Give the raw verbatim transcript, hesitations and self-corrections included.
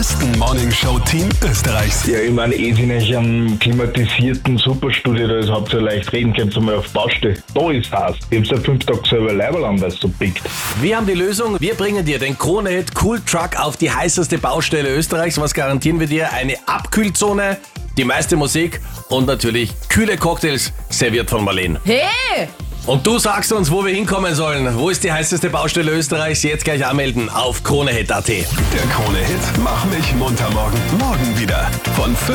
größten Morningshow-Team Österreichs. Ja, ich meine, eh sind ich am klimatisierten Superstudio, da ist hauptsächlich leicht reden, könnt ihr mal auf Baustelle. Da ist heiß. Ich hab's seit fünf Tagen selber Leiberl an, weil es so pickt. Wir haben die Lösung. Wir bringen dir den Krone-Hit Cool Truck auf die heißeste Baustelle Österreichs. Was garantieren wir dir? Eine Abkühlzone, die meiste Musik und natürlich kühle Cocktails, serviert von Marlene. Hey! Und du sagst uns, wo wir hinkommen sollen. Wo ist die heißeste Baustelle Österreichs? Jetzt gleich anmelden auf kronehit punkt at. Der Krone-Hit Mach mich munter morgen. Morgen wieder. Von